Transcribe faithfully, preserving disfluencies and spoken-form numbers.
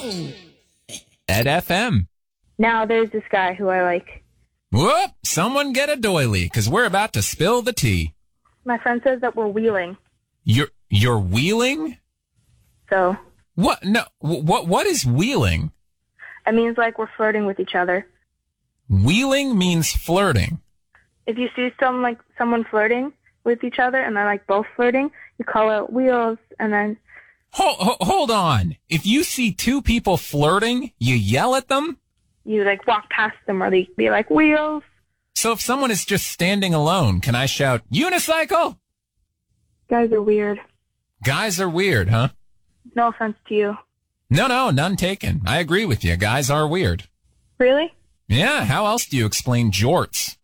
Ed F M. Now there's this guy who I like. Whoop! Someone get a doily, because we're about to spill the tea. My friend says that we're wheeling. You're you're wheeling? So. What? No. What? What is wheeling? It means like we're flirting with each other. Wheeling means flirting. If you see some like someone flirting with each other and they're like both flirting, you call it wheels, and then. Hold, hold on. If you see two people flirting, you yell at them? You like walk past them, or they be like wheels. So if someone is just standing alone, can I shout unicycle? Guys are weird. Guys are weird, huh? No offense to you. No, no, none taken. I agree with you. Guys are weird. Really? Yeah, how else do you explain jorts?